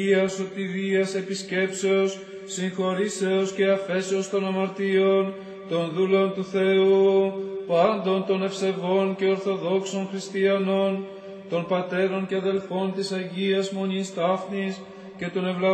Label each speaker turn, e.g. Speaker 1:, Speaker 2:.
Speaker 1: σωτηρίας επισκέψεως, συγχωρήσεως και αφέσεως των αμαρτίων, των δούλων του Θεού, πάντων των ευσεβών και ορθοδόξων χριστιανών, των πατέρων και αδελφών της Αγίας Μονής Τάφνης και των ευλαβών